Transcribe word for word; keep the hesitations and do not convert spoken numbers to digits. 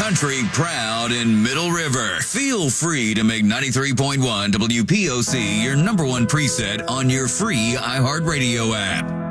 country proud in Middle River. Feel free to make ninety-three point one W P O C your number one preset on your free iHeartRadio app.